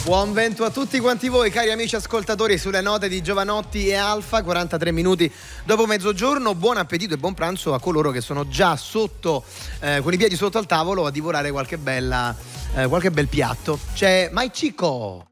Buon vento a tutti quanti voi, cari amici ascoltatori, sulle note di Giovanotti e Alfa, 43 minuti dopo mezzogiorno. Buon appetito e buon pranzo a coloro che sono già sotto, con i piedi sotto al tavolo a divorare qualche bel piatto. C'è Mai Chico.